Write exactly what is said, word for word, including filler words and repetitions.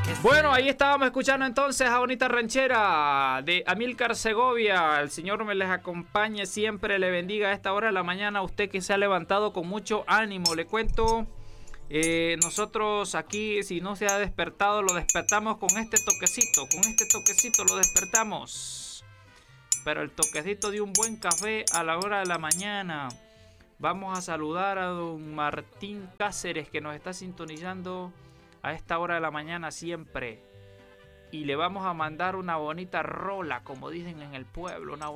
Bueno, ahí estábamos escuchando entonces a Bonita Ranchera de Amílcar Segovia. El Señor me les acompañe, siempre le bendiga a esta hora de la mañana. Usted que se ha levantado con mucho ánimo, le cuento. Eh, nosotros aquí, si no se ha despertado, lo despertamos con este toquecito. Con este toquecito lo despertamos. Pero el toquecito de un buen café a la hora de la mañana. Vamos a saludar a don Martín Cáceres, que nos está sintonizando a esta hora de la mañana siempre. Y le vamos a mandar una bonita rola, como dicen en el pueblo, una